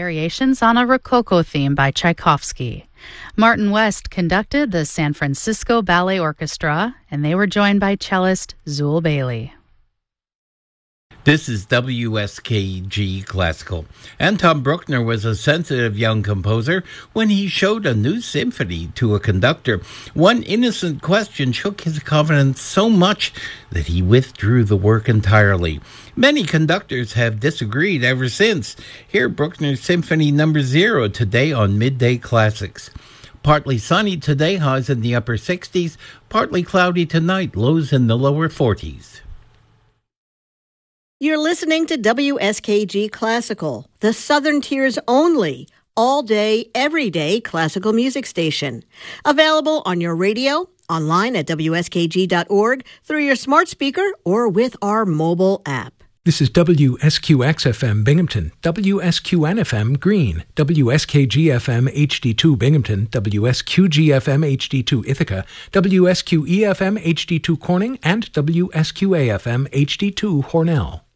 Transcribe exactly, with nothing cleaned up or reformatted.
variations on a Rococo theme by Tchaikovsky. Martin West conducted the San Francisco Ballet Orchestra, and they were joined by cellist Zool Bailey. This is W S K G Classical. Anton Bruckner was a sensitive young composer when he showed a new symphony to a conductor. One innocent question shook his confidence so much that he withdrew the work entirely. Many conductors have disagreed ever since. Hear Bruckner's Symphony Number Zero today on Midday Classics. Partly sunny today, highs in the upper sixties. Partly cloudy tonight, lows in the lower forties. You're listening to W S K G Classical, the Southern Tier's only all-day, everyday classical music station. Available on your radio, online at W S K G dot org, through your smart speaker, or with our mobile app. This is W S Q X F M Binghamton, W S Q N F M Greene, W S K G F M H D two Binghamton, W S Q G F M H D two Ithaca, W S Q E F M H D two Corning, and W S Q A F M H D two Hornell.